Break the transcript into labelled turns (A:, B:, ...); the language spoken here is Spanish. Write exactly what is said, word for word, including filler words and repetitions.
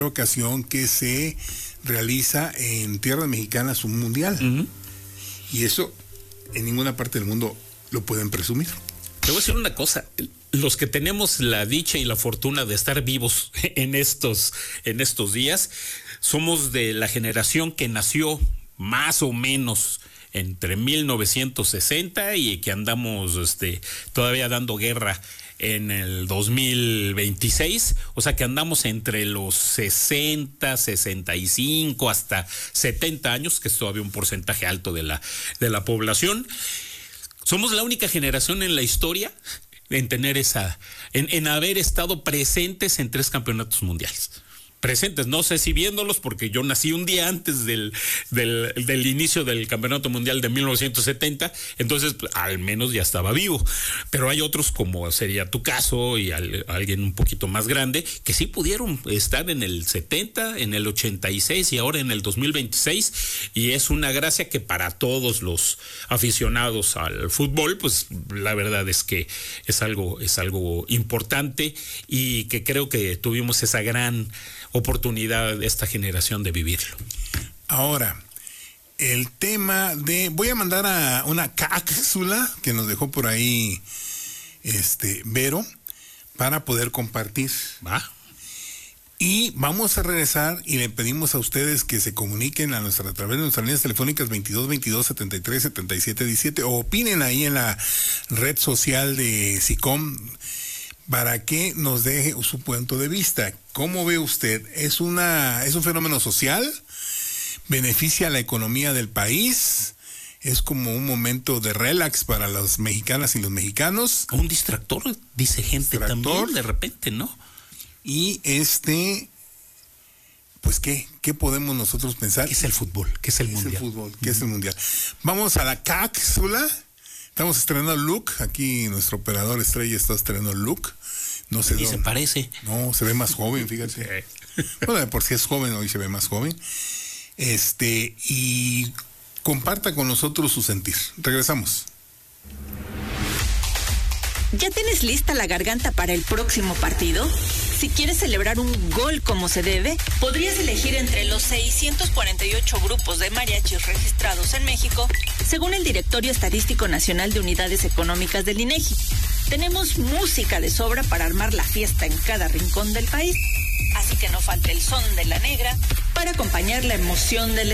A: ocasión que se realiza en tierras mexicanas un mundial. Uh-huh. Y eso en ninguna parte del mundo lo pueden presumir.
B: Te voy a decir una cosa, los que tenemos la dicha y la fortuna de estar vivos en estos, en estos días, somos de la generación que nació más o menos entre mil novecientos sesenta y que andamos este, todavía dando guerra en el dos mil veintiséis, o sea que andamos entre los sesenta, sesenta y cinco hasta setenta años, que es todavía un porcentaje alto de la, de la población. Somos la única generación en la historia en tener esa, en, en haber estado presentes en tres campeonatos mundiales. Presentes, no sé si viéndolos, porque yo nací un día antes del, del, del inicio del Campeonato Mundial de mil novecientos setenta, entonces pues, al menos ya estaba vivo. Pero hay otros, como sería tu caso, y al, alguien un poquito más grande, que sí pudieron estar en el setenta, en el ochenta y seis y ahora en el dos mil veintiséis, y es una gracia que para todos los aficionados al fútbol, pues la verdad es que es algo, es algo importante, y que creo que tuvimos esa gran oportunidad de esta generación de vivirlo.
A: Ahora, el tema de... Voy a mandar a una cápsula que nos dejó por ahí este Vero para poder compartir.
B: ¿Va?
A: Y vamos a regresar y le pedimos a ustedes que se comuniquen a, nuestra, a través de nuestras líneas telefónicas veintidós veintidós setenta y tres setenta y siete diecisiete, o opinen ahí en la red social de SICOM para que nos deje su punto de vista. ¿Cómo ve usted? ¿Es una es un fenómeno social? ¿Beneficia a la economía del país? ¿Es como un momento de relax para las mexicanas y los mexicanos?
B: Un distractor, dice gente distractor. También, de repente, ¿no?
A: Y este, pues, ¿qué? ¿Qué podemos nosotros pensar?
B: ¿Qué es el fútbol? ¿Qué es el
A: ¿Qué
B: mundial?
A: Es el fútbol? ¿Qué uh-huh. es el mundial? Vamos a la cápsula. Estamos estrenando look. Aquí nuestro operador estrella está estrenando look. No sé
B: y
A: dónde.
B: Se parece.
A: No, se ve más joven, fíjate. Bueno, por si es joven, hoy se ve más joven. Este, y comparta con nosotros su sentir. Regresamos.
C: ¿Ya tienes lista la garganta para el próximo partido? Si quieres celebrar un gol como se debe, podrías elegir entre los seiscientos cuarenta y ocho grupos de mariachis registrados en México, según el Directorio Estadístico Nacional de Unidades Económicas del INEGI. Tenemos música de sobra para armar la fiesta en cada rincón del país, así que no falte el son de la negra para acompañar la emoción del